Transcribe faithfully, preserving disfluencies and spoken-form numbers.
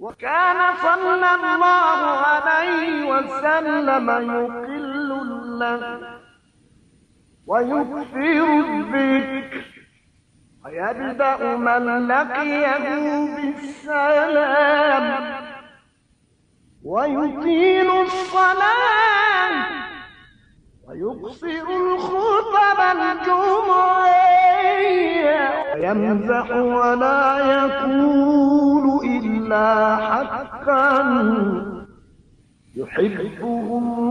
وكان صلى الله عليه وسلم يقل اللغو ويكثر الذكر ويبدأ من لقيه بالسلام ويطيل الصلاة ويقصر الخطب الجمعية ويمزح ولا يقول إلا حقا يحبه